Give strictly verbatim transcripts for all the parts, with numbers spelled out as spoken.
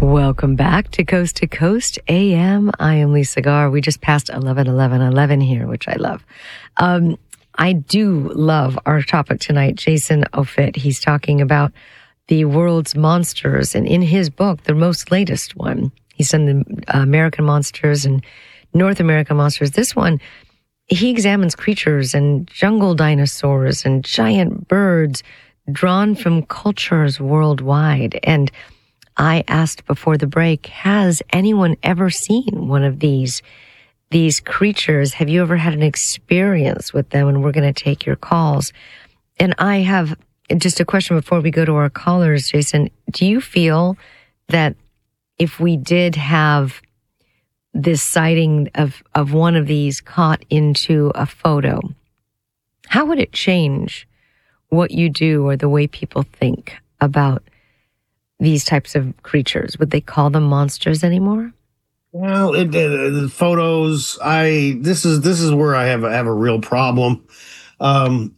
Welcome back to Coast to Coast A M. I am Lisa Garr. We just passed eleven eleven eleven here, which I love. Um, I do love our topic tonight. Jason Offitt, he's talking about the world's monsters. And in his book, the most latest one, he's done the American monsters and North American monsters. This one, he examines creatures and jungle dinosaurs and giant birds drawn from cultures worldwide. And I asked before the break, has anyone ever seen one of these, these creatures? Have you ever had an experience with them? And we're going to take your calls. And I have just a question before we go to our callers, Jason. Do you feel that if we did have this sighting of, of one of these caught into a photo, how would it change what you do or the way people think about these types of creatures? Would they call them monsters anymore? Well, it, uh, the photos, I this is this is where I have a, have a real problem. Um,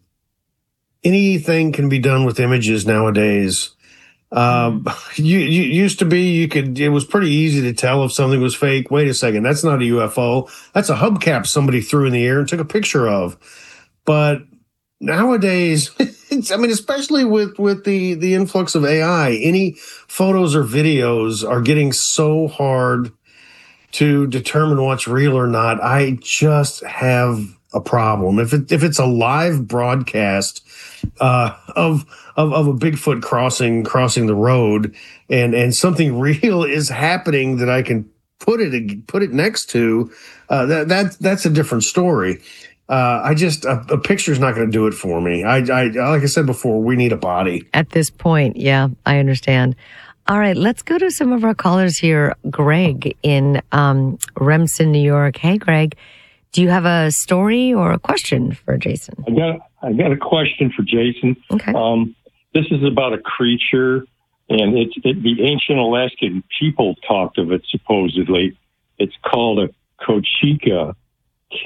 anything can be done with images nowadays. Um, you, you used to be you could it was pretty easy to tell if something was fake. Wait a second, that's not a U F O. That's a hubcap somebody threw in the air and took a picture of. But nowadays, it's, I mean, especially with, with the, the influx of A I, any photos or videos are getting so hard to determine what's real or not. I just have a problem. If it, if it's a live broadcast uh, of, of of a Bigfoot crossing crossing the road, and and something real is happening that I can put it put it next to, uh, that that that's a different story. Uh, I just, a, a picture's not going to do it for me. I, I, like I said before, we need a body. At this point, yeah, I understand. All right, let's go to some of our callers here. Greg in um, Remsen, New York. Hey, Greg, do you have a story or a question for Jason? I got, I got a question for Jason. Okay. Um, this is about a creature, and it's it, the ancient Alaskan people talked of it supposedly. It's called a Kushika. K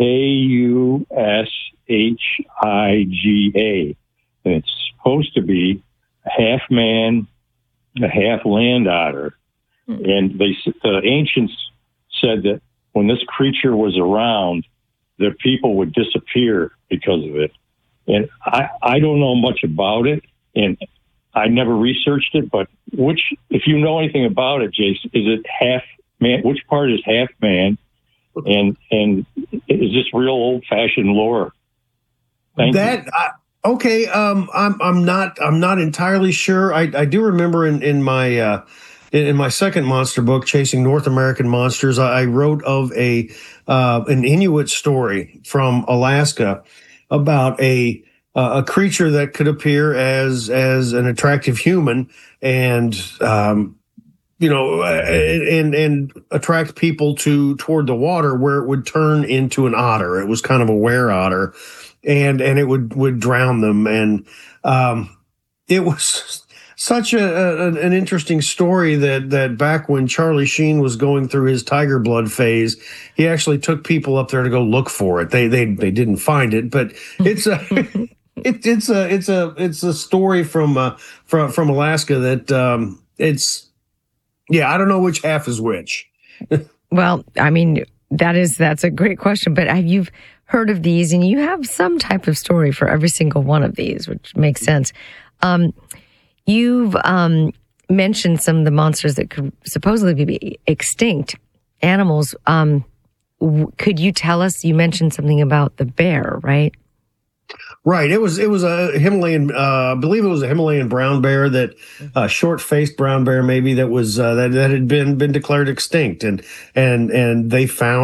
U S H I G A. And it's supposed to be a half man, a half land otter. Mm-hmm. And they, the ancients said that when this creature was around, the people would disappear because of it. And I, I don't know much about it, and I never researched it, but which, if you know anything about it, Jason, is it half man? Which part is half man? And and is this real old fashioned lore? Thank that I, okay. Um, I'm I'm not I'm not entirely sure. I, I do remember in in my uh, in, in my second monster book, Chasing North American Monsters, I, I wrote of a uh, an Inuit story from Alaska about a uh, a creature that could appear as as an attractive human and um, you know, and and attract people to toward the water, where it would turn into an otter. It was kind of a were otter, and and it would would drown them. And um, it was such a, a an interesting story that that back when Charlie Sheen was going through his tiger blood phase, he actually took people up there to go look for it. They they they didn't find it, but it's a it, it's a it's a it's a story from uh, from from Alaska that um, it's. Yeah, I don't know which half is which. Well, I mean, that is that's a great question. But have you heard of these? And you have some type of story for every single one of these, which makes sense. Um, you've um, mentioned some of the monsters that could supposedly be extinct animals. Um, w- could you tell us? You mentioned something about the bear, right? Right. It was it was a Himalayan, uh, I believe it was a Himalayan brown bear, that uh, short-faced brown bear maybe that was uh, that that had been been declared extinct, and and and they found